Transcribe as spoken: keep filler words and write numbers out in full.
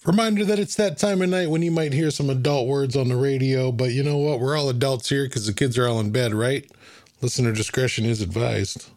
Reminder that it's that time of night when you might hear some adult words on the radio, but you know what? We're all adults here because the kids are all in bed, right? Listener discretion is advised.